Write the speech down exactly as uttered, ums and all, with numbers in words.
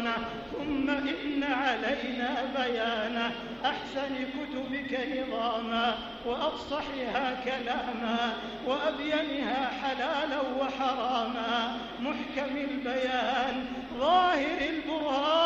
فurqاnه ثم إن علينا بيانه أحسن كتبك نظاما وأفصحها كلاما وأبينها حلالا وحراما محكم البيان ظاهر البرهان